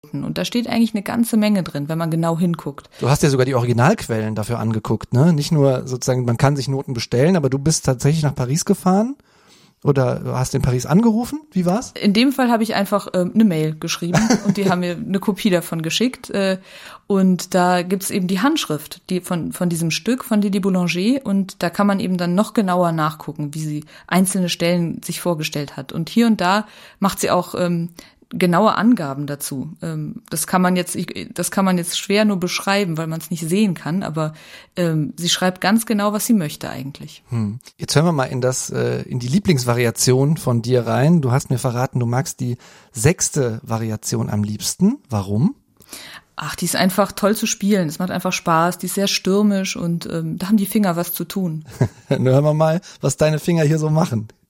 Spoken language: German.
Und da steht eigentlich eine ganze Menge drin, wenn man genau hinguckt. Du hast ja sogar die Originalquellen dafür angeguckt, ne? Nicht nur sozusagen, man kann sich Noten bestellen, aber du bist tatsächlich nach Paris gefahren oder hast in Paris angerufen? Wie war's? In dem Fall habe ich einfach eine Mail geschrieben und die haben mir eine Kopie davon geschickt. Und da gibt's eben die Handschrift von diesem Stück von Lydie Boulanger und da kann man eben dann noch genauer nachgucken, wie sie einzelne Stellen sich vorgestellt hat. Und hier und da macht sie auch genaue Angaben dazu. Das kann man jetzt schwer nur beschreiben, weil man es nicht sehen kann, aber sie schreibt ganz genau, was sie möchte eigentlich. Jetzt hören wir mal in die Lieblingsvariation von dir rein. Du hast mir verraten, du magst die 6. Variation am liebsten. Warum? Ach, die ist einfach toll zu spielen. Es macht einfach Spaß. Die ist sehr stürmisch und da haben die Finger was zu tun. Dann hören wir mal, was deine Finger hier so machen.